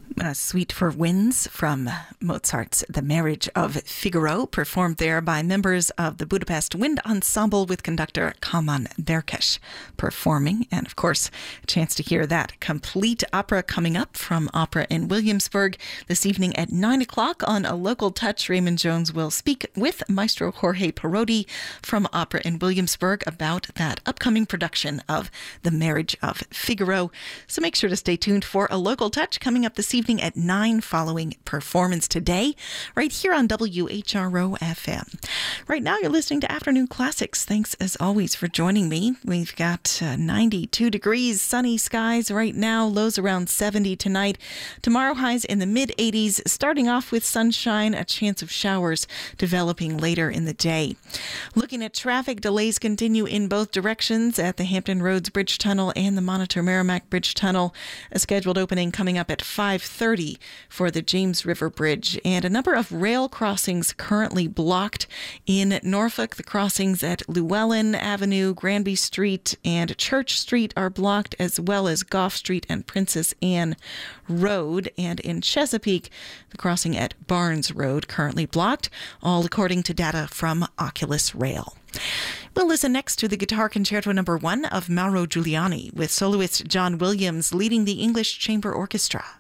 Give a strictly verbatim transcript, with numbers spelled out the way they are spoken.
A suite for winds from Mozart's The Marriage of Figaro, performed there by members of the Budapest Wind Ensemble with conductor Kálmán Berkes performing. And of course, a chance to hear that complete opera coming up from Opera in Williamsburg this evening at nine o'clock on A Local Touch. Raymond Jones will speak with Maestro Jorge Parodi from Opera in Williamsburg about that upcoming production of The Marriage of Figaro. So make sure to stay tuned for A Local Touch coming up this evening at nine following performance today, right here on W H R O F M. Right now, you're listening to Afternoon Classics. Thanks, as always, for joining me. We've got uh, ninety-two degrees, sunny skies right now, lows around seventy tonight. Tomorrow, highs in the mid-eighties, starting off with sunshine, a chance of showers developing later in the day. Looking at traffic, delays continue in both directions at the Hampton Roads Bridge Tunnel and the Monitor Merrimack Bridge Tunnel. A scheduled opening coming up at five thirty for the James River Bridge, and a number of rail crossings currently blocked in Norfolk. The crossings at Llewellyn Avenue, Granby Street, and Church Street are blocked, as well as Gough Street and Princess Anne Road. And in Chesapeake, the crossing at Barnes Road currently blocked, all according to data from Oculus Rail. We'll listen next to the Guitar Concerto Number One of Mauro Giuliani, with soloist John Williams leading the English Chamber Orchestra.